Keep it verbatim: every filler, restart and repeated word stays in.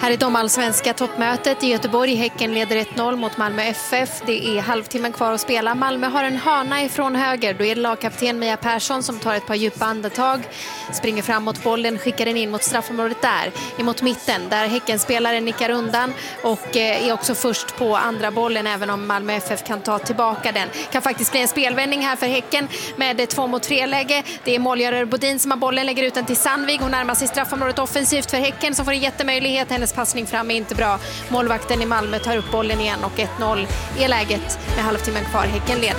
Här är damallsvenska toppmötet i Göteborg. Häcken leder ett noll mot Malmö F F. Det är halvtimmen kvar att spela. Malmö har en hörna ifrån höger. Då är det lagkapten Mia Persson som tar ett par djupa andetag. Springer fram mot bollen, skickar den in mot straffområdet där. Emot mitten där Häckenspelaren nickar undan. Och är också först på andra bollen även om Malmö F F kan ta tillbaka den. Kan faktiskt bli en spelvändning här för Häcken med två mot tre läge. Det är målgörare Bodin som har bollen, lägger ut den till Sandvig. Hon närmar sig straffområdet offensivt för Häcken som får en jättemöjlighet. Hennes passning fram är inte bra. Målvakten i Malmö tar upp bollen igen och ett noll är läget med halvtimmen kvar. Häcken leder.